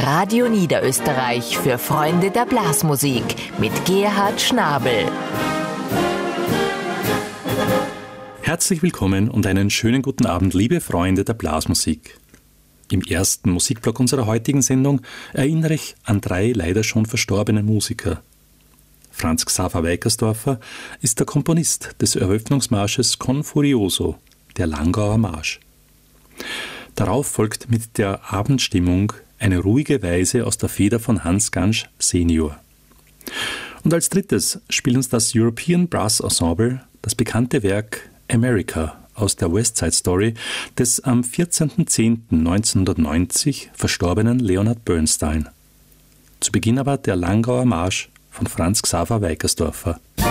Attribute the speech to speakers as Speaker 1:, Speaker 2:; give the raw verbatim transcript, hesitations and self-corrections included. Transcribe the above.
Speaker 1: Radio Niederösterreich für Freunde der Blasmusik mit Gerhard Schnabel.
Speaker 2: Herzlich willkommen und einen schönen guten Abend, liebe Freunde der Blasmusik. Im ersten Musikblock unserer heutigen Sendung erinnere ich an drei leider schon verstorbene Musiker. Franz Xaver Weikersdorfer ist der Komponist des Eröffnungsmarsches Con Furioso, der Langauer Marsch. Darauf folgt mit der Abendstimmung eine ruhige Weise aus der Feder von Hans Gansch Senior. Und als drittes spielt uns das European Brass Ensemble das bekannte Werk America aus der West Side Story des am vierzehnten zehnten neunzehnhundertneunzig verstorbenen Leonard Bernstein. Zu Beginn aber der Langauer Marsch von Franz Xaver Weikersdorfer.